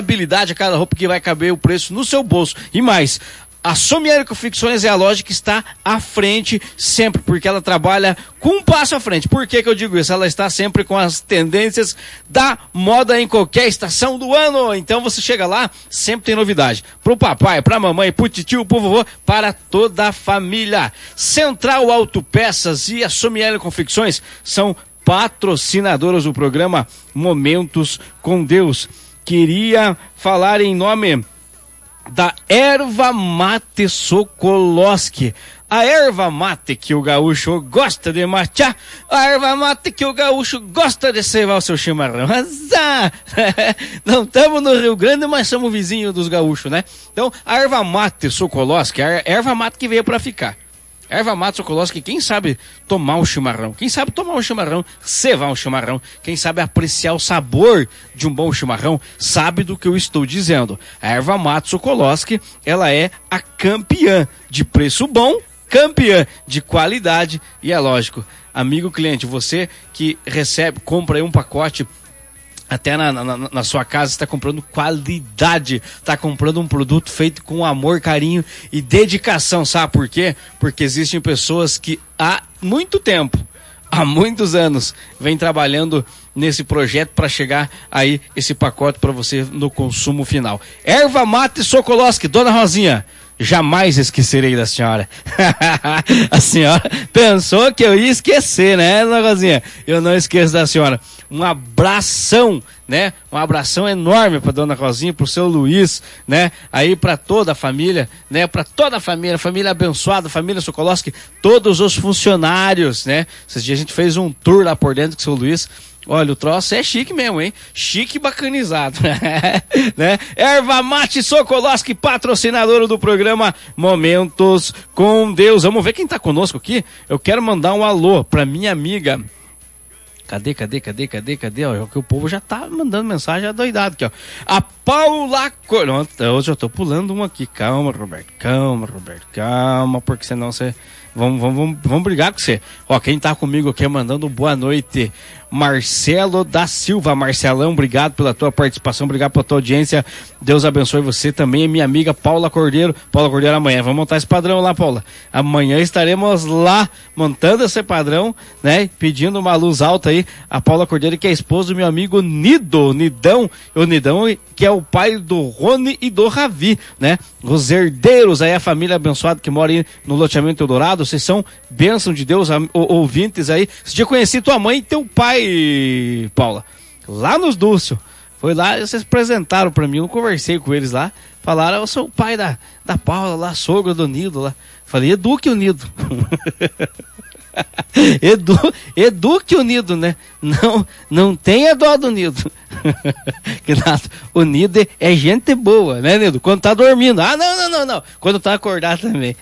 habilidade a cada roupa que vai caber o preço no seu bolso. E mais, a Somieri Confecções é a loja que está à frente sempre, porque ela trabalha com um passo à frente. Por que eu digo isso? Ela está sempre com as tendências da moda em qualquer estação do ano. Então você chega lá, sempre tem novidade. Pro papai, pra mamãe, pro tio, pro vovô, para toda a família. Central Autopeças e a Somieri Confecções são patrocinadoras do programa Momentos com Deus. Queria falar em nome da Erva Mate Sokolowski. A erva mate que o gaúcho gosta de matear, a erva mate que o gaúcho gosta de cevar o seu chimarrão. Não estamos no Rio Grande, mas somos vizinhos dos gaúchos, né? Então, a erva mate Sokolowski, a erva mate que veio para ficar. Erva mate Sokolowski, quem sabe tomar um chimarrão, quem sabe tomar um chimarrão, cevar um chimarrão, quem sabe apreciar o sabor de um bom chimarrão, sabe do que eu estou dizendo. A erva mate Sokolowski, ela é a campeã de preço bom, campeã de qualidade e é lógico, amigo cliente, você que compra aí um pacote até na sua casa, está comprando qualidade, está comprando um produto feito com amor, carinho e dedicação, sabe por quê? Porque existem pessoas que há muito tempo, há muitos anos, vem trabalhando nesse projeto para chegar aí esse pacote para você no consumo final. Erva Mate Sokolowski, Dona Rosinha, jamais esquecerei da senhora. A senhora pensou que eu ia esquecer, né, Dona Rosinha? Eu não esqueço da senhora. Um abração, né? Um abração enorme para Dona Rosinha, pro seu Luiz, né? Aí para toda a família, né? Para toda a família abençoada, família Sokolowski, todos os funcionários, né? Esses dias a gente fez um tour lá por dentro com o seu Luiz. Olha, o troço é chique mesmo, hein? Chique e bacanizado, né? Erva Mate Sokolowski, patrocinadora do programa Momentos com Deus. Vamos ver quem tá conosco aqui? Eu quero mandar um alô pra minha amiga. Cadê? Ó, que o povo já tá mandando mensagem adoidado aqui, ó. A Paula Coronta. Eu já tô pulando um aqui. Calma, Roberto, calma, porque senão você... Vamos brigar com você. Ó, quem tá comigo aqui mandando boa noite, Marcelo da Silva. Marcelão, obrigado pela tua participação, obrigado pela tua audiência. Deus abençoe você também, minha amiga Paula Cordeiro. Paula Cordeiro, amanhã vamos montar esse padrão lá, Paula. Amanhã estaremos lá montando esse padrão, né? Pedindo uma luz alta aí. A Paula Cordeiro, que é esposa do meu amigo Nidão, que é o pai do Rony e do Ravi, né? Os herdeiros aí, a família abençoada que mora aí no loteamento Eldorado. Vocês são bênção de Deus, ouvintes aí. Esse dia eu conheci tua mãe e teu pai, Paula, lá nos Dúcio. Foi lá, vocês apresentaram pra mim, eu conversei com eles lá. Falaram, eu sou o pai da Paula lá, sogra do Nido lá. Falei, eduque o Nido. Eduque o Nido, né? Não tenha dó do Nido. Que nada, o Nido é gente boa, né, Nido? Quando tá dormindo. Ah, não. Quando tá acordado também.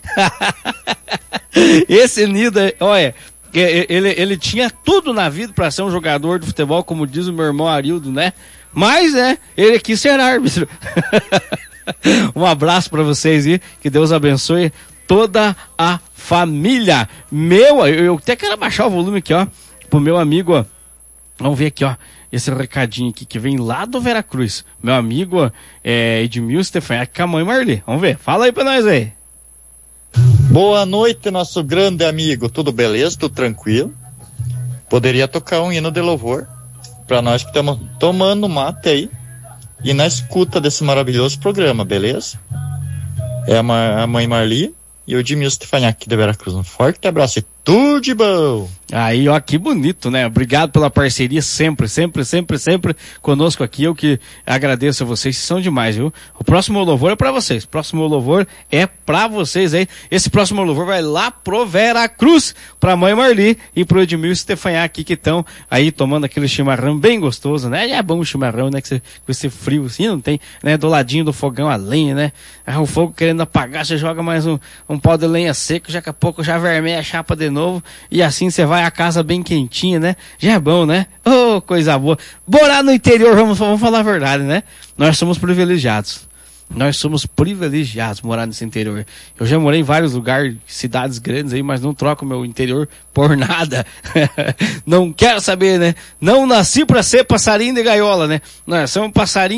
Esse Nido, olha, ele tinha tudo na vida para ser um jogador de futebol, como diz o meu irmão Arildo, né? Mas, né, ele quis ser árbitro. Um abraço para vocês aí, que Deus abençoe toda a família. Eu até quero baixar o volume aqui, ó, pro meu amigo, ó. Vamos ver aqui, ó, esse recadinho aqui que vem lá do Veracruz. Meu amigo Edmilson Stefanhac com a mãe Marli. Vamos ver, fala aí pra nós aí. Boa noite, nosso grande amigo. Tudo beleza? Tudo tranquilo? Poderia tocar um hino de louvor pra nós que estamos tomando mate aí e na escuta desse maravilhoso programa, beleza? É a mãe Marli e o Edmilson Stefanhac de Veracruz. Um forte abraço e tudo de bom! Aí, ó, que bonito, né? Obrigado pela parceria sempre conosco aqui. Eu que agradeço a vocês, vocês são demais, viu? O próximo louvor é pra vocês. Aí. Esse próximo louvor vai lá pro Veracruz, pra mãe Marli e pro Edmilson Stefanhac que estão aí tomando aquele chimarrão bem gostoso, né? É bom o chimarrão, né? Com esse frio assim, não tem, né? Do ladinho do fogão a lenha, né? O fogo querendo apagar, você joga mais um pau de lenha seco, daqui a pouco já vermelha a chapa de novo, e assim você vai a casa bem quentinha, né? Já é bom, né? Oh, coisa boa. Morar no interior, vamos falar a verdade, né? Nós somos privilegiados morar nesse interior. Eu já morei em vários lugares, cidades grandes aí, mas não troco meu interior por nada. Não quero saber, né? Não nasci pra ser passarinho de gaiola, né? Nós somos passarinho